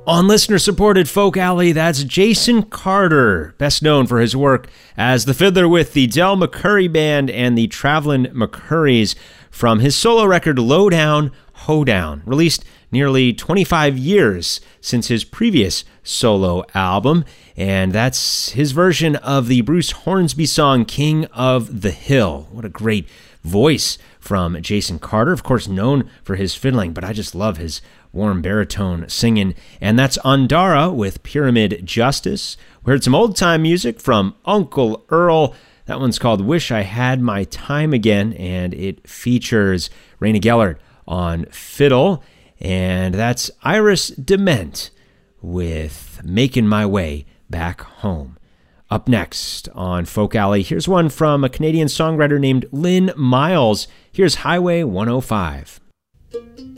On listener-supported Folk Alley, that's Jason Carter, best known for his work as the fiddler with the Del McCoury Band and the Travelin' McCourys from his solo record Lowdown, Hoedown, released nearly 25 years since his previous solo album, and that's his version of the Bruce Hornsby song King of the Hill. What a great voice from Jason Carter, of course known for his fiddling, but I just love his warm baritone singing. And that's Ondara with Pyramid Justice. We heard some old-time music from Uncle Earl. That one's called Wish I Had My Time Again, and it features Raina Gellert on fiddle. And that's Iris Dement with Making My Way Back Home. Up next on Folk Alley, here's one from a Canadian songwriter named Lynn Miles. Here's Highway 105.